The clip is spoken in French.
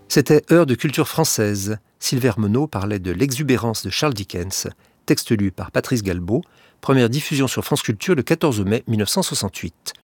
C'était Heure de culture française. Sylvain Monod parlait de l'exubérance de Charles Dickens, texte lu par Patrice Galbaud, première diffusion sur France Culture le 14 mai 1968.